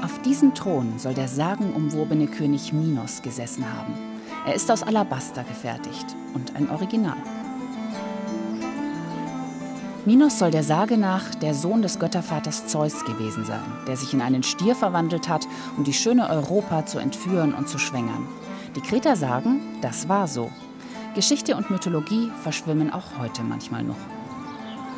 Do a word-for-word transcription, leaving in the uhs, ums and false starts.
Auf diesem Thron soll der sagenumwobene König Minos gesessen haben. Er ist aus Alabaster gefertigt und ein Original. Minos soll der Sage nach der Sohn des Göttervaters Zeus gewesen sein, der sich in einen Stier verwandelt hat, um die schöne Europa zu entführen und zu schwängern. Die Kreter sagen, das war so. Geschichte und Mythologie verschwimmen auch heute manchmal noch.